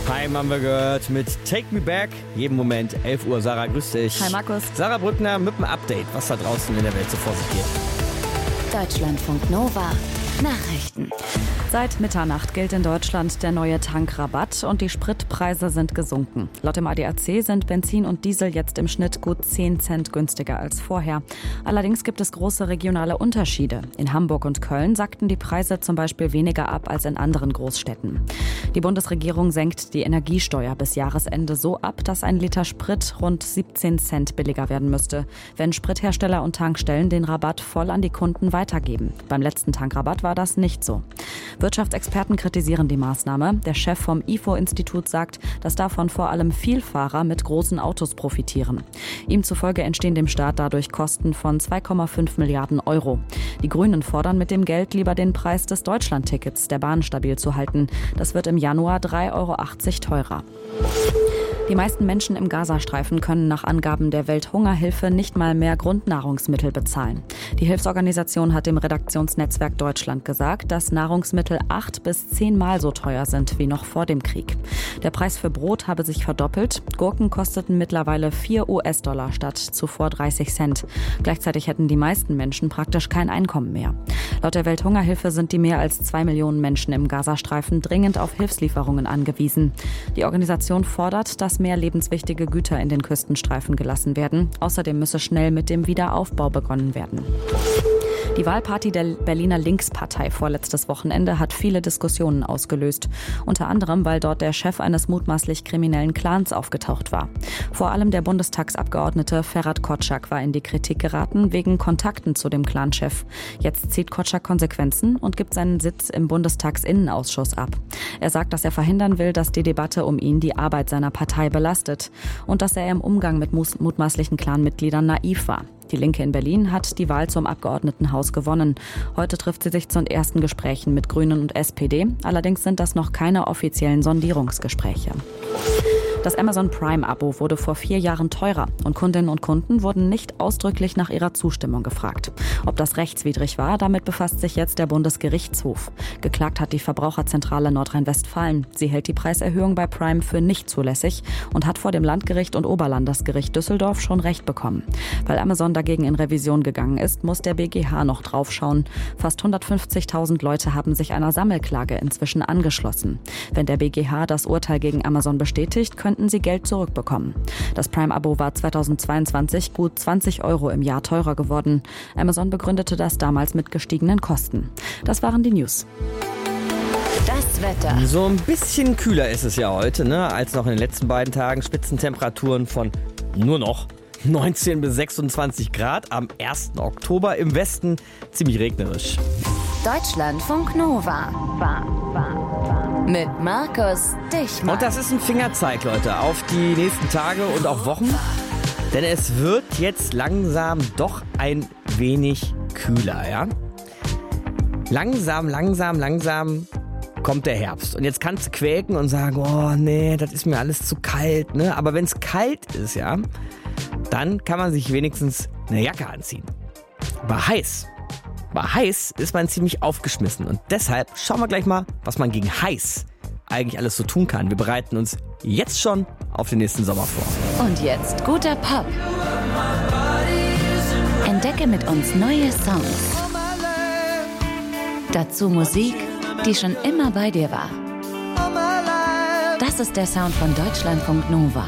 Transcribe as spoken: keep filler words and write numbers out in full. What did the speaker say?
Time haben wir gehört mit Take Me Back. Jeden Moment, elf Uhr. Sarah, grüß dich. Hi Markus. Sarah Brückner mit einem Update, was da draußen in der Welt so vor sich geht. Deutschlandfunk Nova. Nachrichten. Seit Mitternacht gilt in Deutschland der neue Tankrabatt und die Spritpreise sind gesunken. Laut dem A D A C sind Benzin und Diesel jetzt im Schnitt gut zehn Cent günstiger als vorher. Allerdings gibt es große regionale Unterschiede. In Hamburg und Köln sackten die Preise zum Beispiel weniger ab als in anderen Großstädten. Die Bundesregierung senkt die Energiesteuer bis Jahresende so ab, dass ein Liter Sprit rund siebzehn Cent billiger werden müsste, wenn Sprithersteller und Tankstellen den Rabatt voll an die Kunden weitergeben. Beim letzten Tankrabatt war das nicht so. Wirtschaftsexperten kritisieren die Maßnahme. Der Chef vom I F O-Institut sagt, dass davon vor allem Vielfahrer mit großen Autos profitieren. Ihm zufolge entstehen dem Staat dadurch Kosten von zwei Komma fünf Milliarden Euro. Die Grünen fordern mit dem Geld lieber den Preis des Deutschlandtickets der Bahn stabil zu halten. Das wird im Januar drei Euro achtzig teurer. Die meisten Menschen im Gazastreifen können nach Angaben der Welthungerhilfe nicht mal mehr Grundnahrungsmittel bezahlen. Die Hilfsorganisation hat dem Redaktionsnetzwerk Deutschland gesagt, dass Nahrungsmittel acht bis zehnmal so teuer sind wie noch vor dem Krieg. Der Preis für Brot habe sich verdoppelt. Gurken kosteten mittlerweile vier US-Dollar statt zuvor dreißig Cent. Gleichzeitig hätten die meisten Menschen praktisch kein Einkommen mehr. Laut der Welthungerhilfe sind die mehr als zwei Millionen Menschen im Gazastreifen dringend auf Hilfslieferungen angewiesen. Die Organisation fordert, dass mehr lebenswichtige Güter in den Küstenstreifen gelassen werden. Außerdem müsse schnell mit dem Wiederaufbau begonnen werden. Die Wahlparty der Berliner Linkspartei vorletztes Wochenende hat viele Diskussionen ausgelöst. Unter anderem, weil dort der Chef eines mutmaßlich kriminellen Clans aufgetaucht war. Vor allem der Bundestagsabgeordnete Ferhat Kotschak war in die Kritik geraten wegen Kontakten zu dem Clanchef. Jetzt zieht Kotschak Konsequenzen und gibt seinen Sitz im Bundestagsinnenausschuss ab. Er sagt, dass er verhindern will, dass die Debatte um ihn die Arbeit seiner Partei belastet und dass er im Umgang mit mutmaßlichen Clanmitgliedern naiv war. Die Linke in Berlin hat die Wahl zum Abgeordnetenhaus gewonnen. Heute trifft sie sich zu den ersten Gesprächen mit Grünen und S P D. Allerdings sind das noch keine offiziellen Sondierungsgespräche. Das Amazon Prime-Abo wurde vor vier Jahren teurer und Kundinnen und Kunden wurden nicht ausdrücklich nach ihrer Zustimmung gefragt. Ob das rechtswidrig war, damit befasst sich jetzt der Bundesgerichtshof. Geklagt hat die Verbraucherzentrale Nordrhein-Westfalen. Sie hält die Preiserhöhung bei Prime für nicht zulässig und hat vor dem Landgericht und Oberlandesgericht Düsseldorf schon Recht bekommen. Weil Amazon dagegen in Revision gegangen ist, muss der B G H noch draufschauen. Fast hundertfünfzigtausend Leute haben sich einer Sammelklage inzwischen angeschlossen. Wenn der B G H das Urteil gegen Amazon bestätigt, könnten sie Geld zurückbekommen. Das Prime-Abo war zweitausendzweiundzwanzig gut zwanzig Euro im Jahr teurer geworden. Amazon begründete das damals mit gestiegenen Kosten. Das waren die News. Das Wetter. So ein bisschen kühler ist es ja heute, ne, als noch in den letzten beiden Tagen. Spitzentemperaturen von nur noch neunzehn bis sechsundzwanzig Grad am ersten Oktober. Im Westen ziemlich regnerisch. Deutschlandfunk Nova. War, war, war. Mit Markus Dichmann. Und das ist ein Fingerzeig, Leute, auf die nächsten Tage und auch Wochen. Denn es wird jetzt langsam doch ein wenig kühler, ja? Langsam, langsam, langsam kommt der Herbst. Und jetzt kannst du quäken und sagen, oh nee, das ist mir alles zu kalt, ne? Aber wenn es kalt ist, ja, dann kann man sich wenigstens eine Jacke anziehen. Aber heiß. Bei heiß ist man ziemlich aufgeschmissen und deshalb schauen wir gleich mal, was man gegen heiß eigentlich alles so tun kann. Wir bereiten uns jetzt schon auf den nächsten Sommer vor. Und jetzt guter Pop. Entdecke mit uns neue Songs. Dazu Musik, die schon immer bei dir war. Das ist der Sound von Deutschlandfunk Nova.